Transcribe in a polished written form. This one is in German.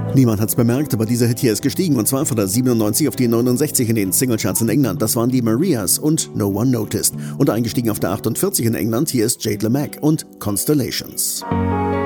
Niemand hat's bemerkt, aber dieser Hit hier ist gestiegen und zwar von der 97 auf die 69 in den Singlecharts in England. Das waren die Marias und No One Noticed. Und eingestiegen auf der 48 in England, hier ist Jade LeMac und Constellations.